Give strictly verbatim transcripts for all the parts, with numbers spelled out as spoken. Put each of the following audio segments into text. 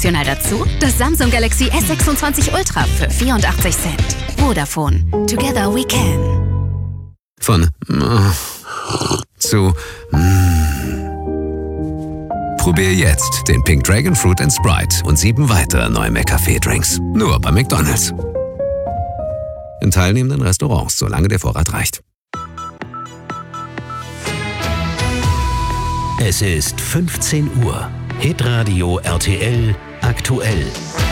Optional dazu das Samsung Galaxy S sechsundzwanzig Ultra für vierundachtzig Cent. Vodafone. Together we can. Von zu Probier jetzt den Pink Dragon Fruit and Sprite und sieben weitere neue McCafé-Drinks. Nur bei McDonald's. In teilnehmenden Restaurants, solange der Vorrat reicht. Es ist fünfzehn Uhr. Hitradio R T L aktuell.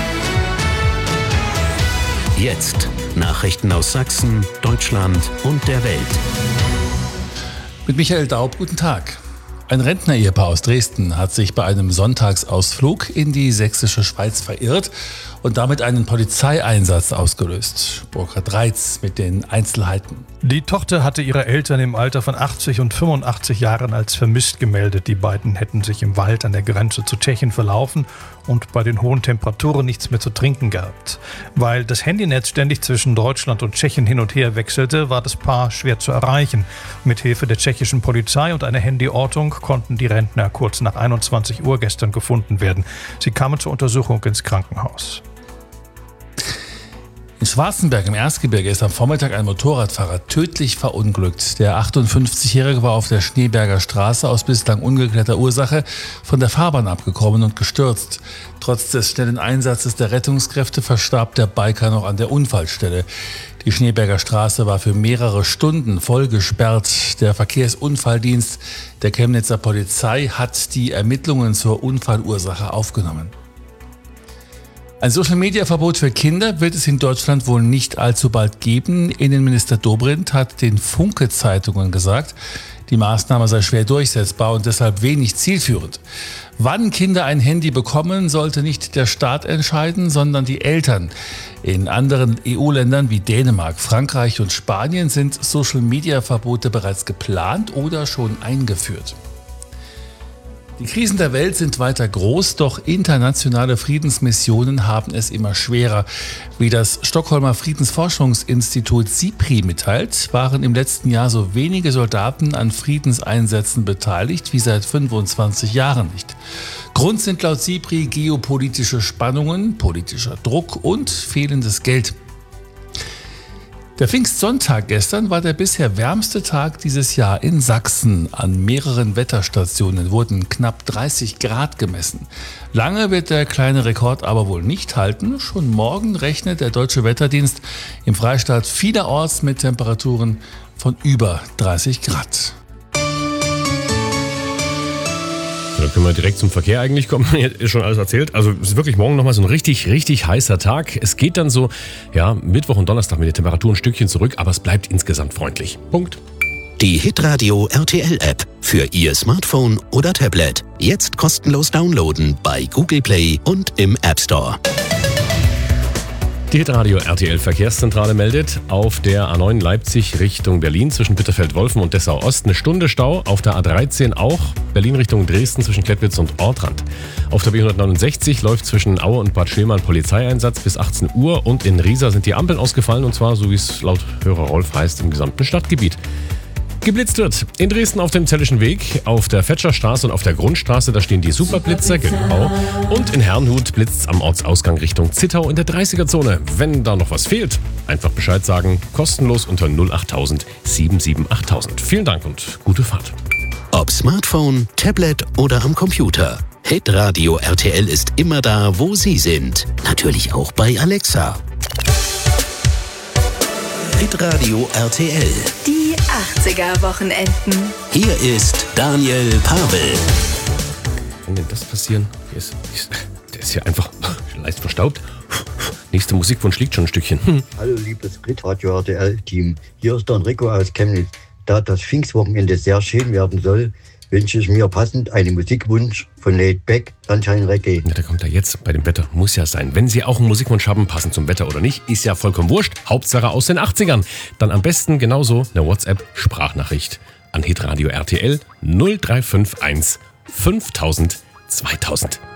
Jetzt Nachrichten aus Sachsen, Deutschland und der Welt. Mit Michael Daub, guten Tag. Ein Rentner-Ehepaar aus Dresden hat sich bei einem Sonntagsausflug in die sächsische Schweiz verirrt und damit einen Polizeieinsatz ausgelöst. Burkhard Reitz mit den Einzelheiten. Die Tochter hatte ihre Eltern im Alter von achtzig und fünfundachtzig Jahren als vermisst gemeldet. Die beiden hätten sich im Wald an der Grenze zu Tschechien verlaufen und bei den hohen Temperaturen nichts mehr zu trinken gehabt. Weil das Handynetz ständig zwischen Deutschland und Tschechien hin und her wechselte, war das Paar schwer zu erreichen. Mit Hilfe der tschechischen Polizei und einer Handyortung konnten die Rentner kurz nach einundzwanzig Uhr gestern gefunden werden. Sie kamen zur Untersuchung ins Krankenhaus. In Schwarzenberg im Erzgebirge ist am Vormittag ein Motorradfahrer tödlich verunglückt. Der achtundfünfzigjährige war auf der Schneeberger Straße aus bislang ungeklärter Ursache von der Fahrbahn abgekommen und gestürzt. Trotz des schnellen Einsatzes der Rettungskräfte verstarb der Biker noch an der Unfallstelle. Die Schneeberger Straße war für mehrere Stunden voll gesperrt. Der Verkehrsunfalldienst der Chemnitzer Polizei hat die Ermittlungen zur Unfallursache aufgenommen. Ein Social-Media-Verbot für Kinder wird es in Deutschland wohl nicht allzu bald geben. Innenminister Dobrindt hat den Funke-Zeitungen gesagt, die Maßnahme sei schwer durchsetzbar und deshalb wenig zielführend. Wann Kinder ein Handy bekommen, sollte nicht der Staat entscheiden, sondern die Eltern. In anderen E U-Ländern wie Dänemark, Frankreich und Spanien sind Social-Media-Verbote bereits geplant oder schon eingeführt. Die Krisen der Welt sind weiter groß, doch internationale Friedensmissionen haben es immer schwerer. Wie das Stockholmer Friedensforschungsinstitut SIPRI mitteilt, waren im letzten Jahr so wenige Soldaten an Friedenseinsätzen beteiligt wie seit fünfundzwanzig Jahren nicht. Grund sind laut SIPRI geopolitische Spannungen, politischer Druck und fehlendes Geld. Der Pfingstsonntag gestern war der bisher wärmste Tag dieses Jahr in Sachsen. An mehreren Wetterstationen wurden knapp dreißig Grad gemessen. Lange wird der kleine Rekord aber wohl nicht halten. Schon morgen rechnet der Deutsche Wetterdienst im Freistaat vielerorts mit Temperaturen von über dreißig Grad. Dann können wir direkt zum Verkehr eigentlich kommen. Ist schon alles erzählt. Also es ist wirklich morgen nochmal so ein richtig, richtig heißer Tag. Es geht dann so, ja, Mittwoch und Donnerstag mit der Temperatur ein Stückchen zurück, aber es bleibt insgesamt freundlich. Punkt. Die Hitradio R T L App für Ihr Smartphone oder Tablet. Jetzt kostenlos downloaden bei Google Play und im App Store. Die Hitradio R T L Verkehrszentrale meldet, auf der A neun Leipzig Richtung Berlin zwischen Bitterfeld-Wolfen und Dessau-Ost eine Stunde Stau, auf der A dreizehn auch, Berlin Richtung Dresden zwischen Klettwitz und Ortrand. Auf der B hundertneunundsechzig läuft zwischen Aue und Bad Schillmann Polizeieinsatz bis achtzehn Uhr und in Riesa sind die Ampeln ausgefallen und zwar, so wie es laut Hörer Rolf heißt, im gesamten Stadtgebiet. Geblitzt wird in Dresden auf dem Zellischen Weg, auf der Fetscherstraße und auf der Grundstraße, da stehen die Superblitzer, genau. Und in Herrnhut blitzt's am Ortsausgang Richtung Zittau in der dreißiger-Zone. Wenn da noch was fehlt, einfach Bescheid sagen, kostenlos unter null acht null null sieben sieben acht null null null. Vielen Dank und gute Fahrt. Ob Smartphone, Tablet oder am Computer. Hitradio R T L ist immer da, wo Sie sind. Natürlich auch bei Alexa. Hitradio R T L. Die achtziger-Wochenenden. Hier ist Daniel Pavel. Kann denn das passieren? Hier ist, ist, der ist hier einfach leicht verstaubt. Nächste Musikwunsch liegt schon ein Stückchen. Hm. Hallo liebes Hitradio R T L-Team. Hier ist Don Rico aus Chemnitz. Da das Pfingstwochenende sehr schön werden soll, wünsche ich mir passend einen Musikwunsch von Laid Back, Sunshine Reggae. Ja, der kommt ja jetzt bei dem Wetter. Muss ja sein. Wenn Sie auch einen Musikwunsch haben, passend zum Wetter oder nicht, ist ja vollkommen wurscht. Hauptsache aus den achtzigern. Dann am besten genauso eine WhatsApp-Sprachnachricht an Hitradio R T L null drei fünf eins fünftausend zweitausend.